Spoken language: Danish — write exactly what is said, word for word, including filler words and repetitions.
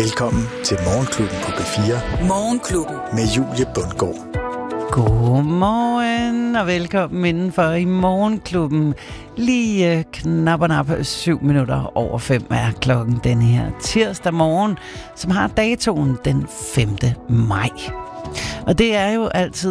Velkommen til Morgenklubben på B fire. Morgenklubben. Med Julie Bundgaard. Godmorgen og velkommen indenfor i Morgenklubben. Lige knap og nap syv minutter over fem er klokken den her tirsdag morgen, som har datoen den femte maj. Og det er jo altid